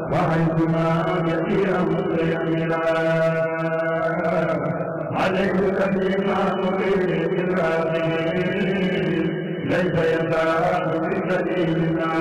وحيثما يسير مستيقظا عليك تسليما مقيم الراحمين ليس يزال بسبيل